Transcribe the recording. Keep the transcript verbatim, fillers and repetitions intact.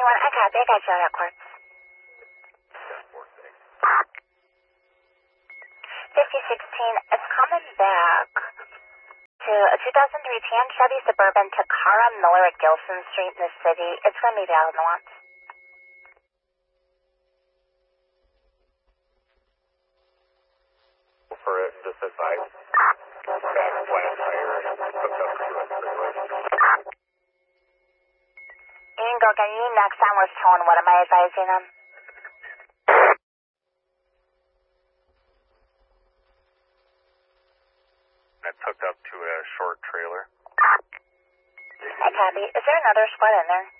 one, I copy. I got you on Quartz. fifty sixteen, it's coming back to a two thousand three tan Chevy Suburban Takara Miller at Gilson Street in the city. It's going to be valid once. For it, just advise. That flat tire hooked up to it. Ingo, can you next time with tone? What am I advising them? It's hooked up to a short trailer. I copy. Is there another squad in there?